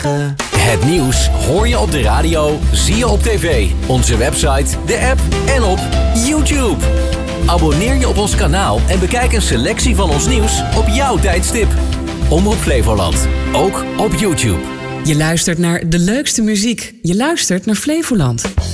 Het nieuws hoor je op de radio, zie je op tv, onze website, de app en op YouTube. Abonneer je op ons kanaal en bekijk een selectie van ons nieuws op jouw tijdstip. Omroep Flevoland, ook op YouTube. Je luistert naar de leukste muziek. Je luistert naar Flevoland.